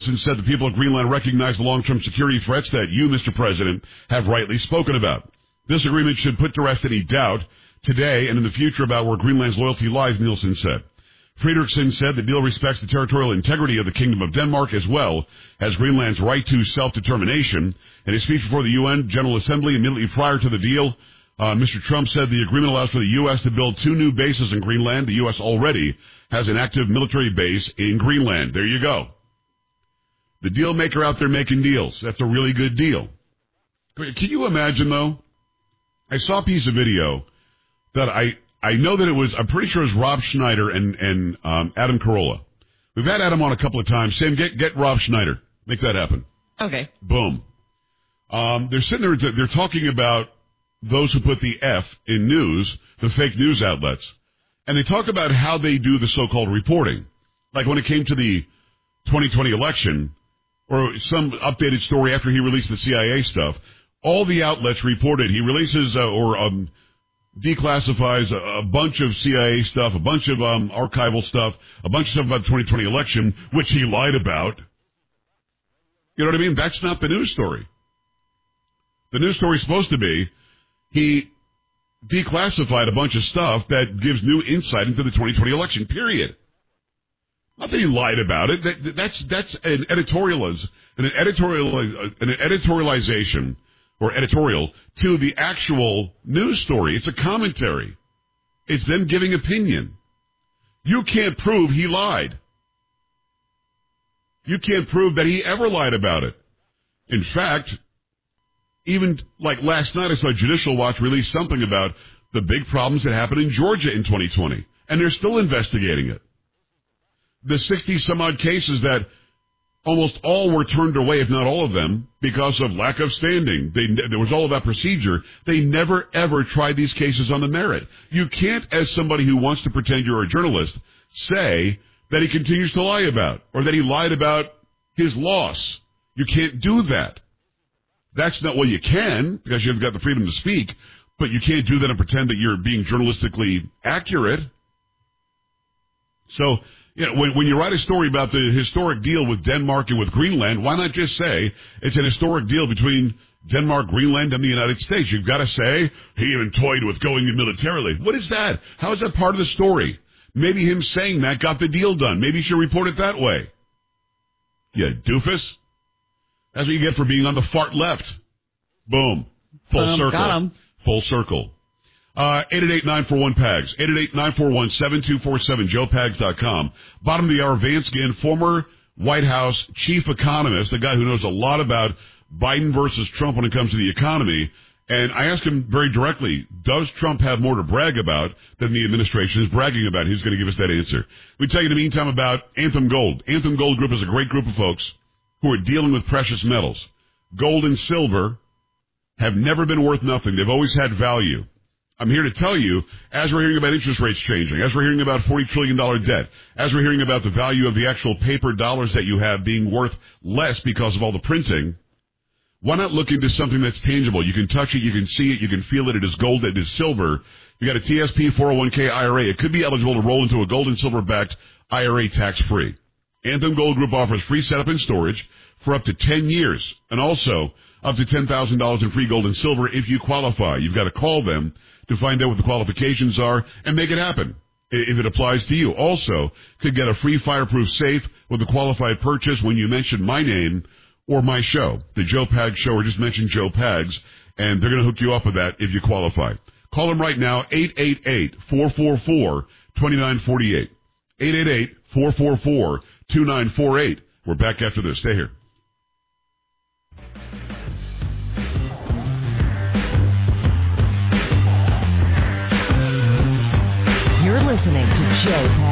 Nielsen said the people of Greenland recognize the long-term security threats that you, Mr. President, have rightly spoken about. This agreement should put to rest any doubt today and in the future about where Greenland's loyalty lies, Nielsen said. Fredriksson said the deal respects the territorial integrity of the Kingdom of Denmark as well as Greenland's right to self-determination. In his speech before the UN General Assembly immediately prior to the deal, Mr. Trump said the agreement allows for the U.S. to build 2 new bases in Greenland. The U.S. already has an active military base in Greenland. There you go. The deal maker out there making deals. That's a really good deal. Can you imagine, though? I saw a piece of video that I know that it was, I'm pretty sure it was Rob Schneider and Adam Carolla. We've had Adam on a couple of times. Sam, get Rob Schneider. Make that happen. Okay. Boom. They're sitting there, they're talking about those who put the F in news, the fake news outlets. And they talk about how they do the so-called reporting. Like when it came to the 2020 election, or some updated story after he released the CIA stuff, all the outlets reported. He releases declassifies a bunch of CIA stuff, a bunch of archival stuff, a bunch of stuff about the 2020 election, which he lied about. You know what I mean? That's not the news story. The news story is supposed to be he declassified a bunch of stuff that gives new insight into the 2020 election, period. Not that he lied about it. That's an editorialization or editorial to the actual news story. It's a commentary. It's them giving opinion. You can't prove he lied. You can't prove that he ever lied about it. In fact, even like last night, I saw Judicial Watch release something about the big problems that happened in Georgia in 2020, and they're still investigating it. The 60-some-odd cases that almost all were turned away, if not all of them, because of lack of standing. There was all of that procedure. They never, ever tried these cases on the merit. You can't, as somebody who wants to pretend you're a journalist, say that he continues to lie about, or that he lied about his loss. You can't do that. That's not, well, you can, because you've got the freedom to speak, but you can't do that and pretend that you're being journalistically accurate. So, you know, when you write a story about the historic deal with Denmark and with Greenland, why not just say it's an historic deal between Denmark, Greenland, and the United States? You've got to say he even toyed with going in militarily. What is that? How is that part of the story? Maybe him saying that got the deal done. Maybe you should report it that way. You doofus. That's what you get for being on the fart left. Boom. Full circle. Got him. Full circle. 888-941-PAGS. 888-941-7247. JoePags.com. Bottom of the hour, Vance Ginn, former White House chief economist, a guy who knows a lot about Biden versus Trump when it comes to the economy. And I asked him very directly, does Trump have more to brag about than the administration is bragging about? He's going to give us that answer. We tell you in the meantime about Anthem Gold. Anthem Gold Group is a great group of folks who are dealing with precious metals. Gold and silver have never been worth nothing. They've always had value. I'm here to tell you, as we're hearing about interest rates changing, as we're hearing about $40 trillion debt, as we're hearing about the value of the actual paper dollars that you have being worth less because of all the printing, why not look into something that's tangible? You can touch it, you can see it, you can feel it. It is gold, it is silver. You got a TSP 401k IRA. It could be eligible to roll into a gold and silver-backed IRA tax-free. Anthem Gold Group offers free setup and storage for up to 10 years, and also up to $10,000 in free gold and silver if you qualify. You've got to call them to find out what the qualifications are and make it happen if it applies to you. Also, could get a free fireproof safe with a qualified purchase when you mention my name or my show, the Joe Pags Show, or just mention Joe Pags, and they're going to hook you up with that if you qualify. Call them right now, 888-444-2948. 888-444-2948. We're back after this. Stay here. You're listening to Joe Pags.